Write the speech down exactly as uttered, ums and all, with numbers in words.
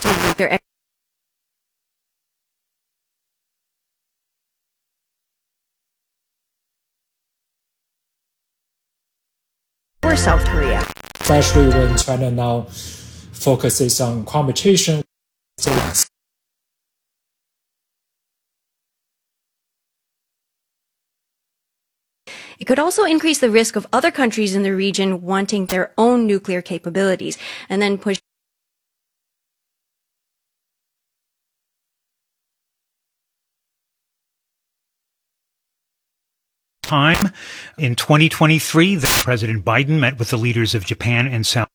nuclear or South Korea. Especially when China now focuses on climate change. So it could also increase the risk of other countries in the region wanting their own nuclear capabilities and then push time. In twenty twenty-three, President Biden met with the leaders of Japan and South